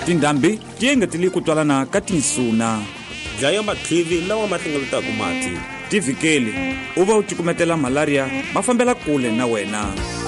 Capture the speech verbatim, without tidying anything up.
tindhambi ti engetele ku twalana ka tinsuna, dlaya matlhivi lawa ma hlengeletaka mati, tivikeli u va u tikumetela malaria ma fambela kule na wena.